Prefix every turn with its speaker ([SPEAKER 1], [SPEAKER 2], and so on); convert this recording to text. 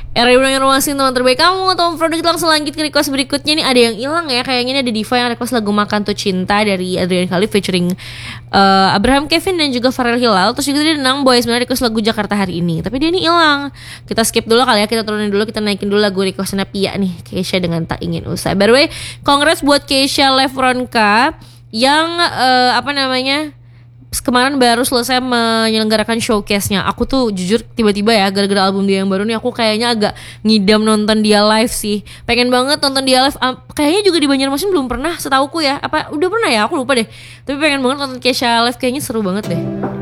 [SPEAKER 1] Era informasi teman terbaik kamu. Tom produk kita langsung lanjut ke request berikutnya. Nih ada yang hilang ya. Kayaknya ini ada Diva yang request lagu Makan Tuh Cinta dari Adrian Khalif featuring Abraham Kevin dan juga Farel Hilal. Terus juga dia Nang Boy sebenarnya request lagu Jakarta Hari Ini, tapi dia ini hilang. Kita skip dulu kali ya. Kita turunin dulu. Kita naikin dulu lagu requestnya Pia nih, Keisha dengan Tak Ingin Usai. By the way, congrats buat Keisha Lefronka yang kemarin baru selesai menyelenggarakan showcase-nya. Aku tuh jujur tiba-tiba ya gara-gara album dia yang baru nih aku kayaknya agak ngidam nonton dia live sih. Pengen banget nonton dia live. Kayaknya juga di Banjarmasin belum pernah setauku ya. Apa udah pernah ya? Aku lupa deh. Tapi pengen banget nonton Keisha live, kayaknya seru banget deh.